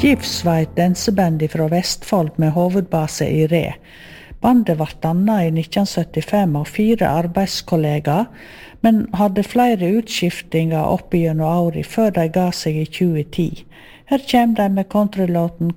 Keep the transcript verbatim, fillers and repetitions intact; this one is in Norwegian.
Gifs var et danseband fra Vestfold med hovedbase i Re. Bandet ble dannet i nitten syttifem av fire arbeidskollegaer, men hadde flere utskiftinger opp gjennom året før de ga seg i tjue ti. Her kommer de med countrylåten